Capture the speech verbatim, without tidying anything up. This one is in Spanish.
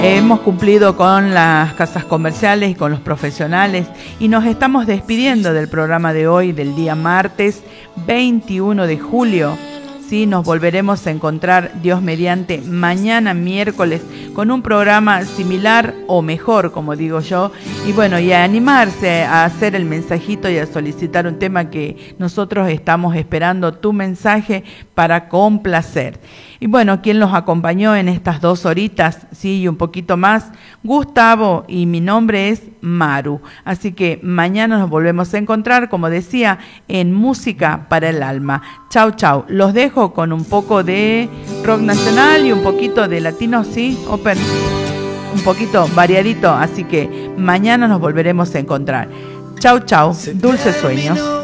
Hemos cumplido con las casas comerciales y con los profesionales y nos estamos despidiendo del programa de hoy, del día martes veintiuno de julio. Sí, nos volveremos a encontrar, Dios mediante, mañana miércoles con un programa similar o mejor, como digo yo. Y bueno, y a animarse a hacer el mensajito y a solicitar un tema que nosotros estamos esperando tu mensaje para complacer. Y bueno, quien los acompañó en estas dos horitas, sí, y un poquito más, Gustavo, y mi nombre es Maru. Así que mañana nos volvemos a encontrar, como decía, en Música para el Alma. Chau, chau. Los dejo con un poco de rock nacional y un poquito de latino, sí, open, un poquito variadito. Así que mañana nos volveremos a encontrar. Chau, chau. Dulces sueños.